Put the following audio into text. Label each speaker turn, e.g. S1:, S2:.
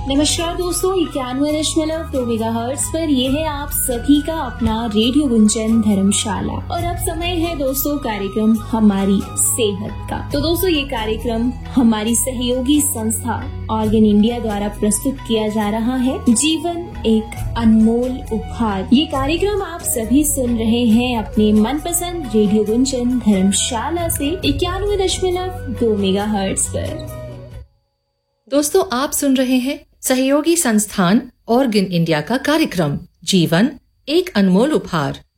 S1: नमस्कार दोस्तों, 91.2 मेगाहर्ट्ज पर ये है आप सभी का अपना रेडियो गुंजन धर्मशाला। और अब समय है दोस्तों कार्यक्रम हमारी सेहत का। तो दोस्तों ये कार्यक्रम हमारी सहयोगी संस्था ऑर्गन इंडिया द्वारा प्रस्तुत किया जा रहा है। जीवन एक अनमोल उपहार। ये कार्यक्रम आप सभी सुन रहे हैं अपने मनपसंद रेडियो गुंजन धर्मशाला से 91.2 मेगाहर्ट्ज पर।
S2: दोस्तों आप सुन रहे हैं सहयोगी संस्थान ऑर्गन इंडिया का कार्यक्रम जीवन एक अनमोल उपहार।